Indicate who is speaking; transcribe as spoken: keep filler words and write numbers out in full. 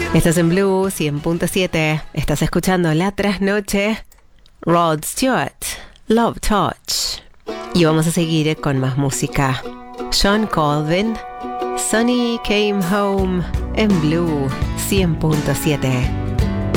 Speaker 1: Estás en Blue cien punto siete. Estás escuchando La Trasnoche. Rod Stewart, Love Touch. Y vamos a seguir con más música. John Colvin, Sonny Came Home en Blue cien punto siete.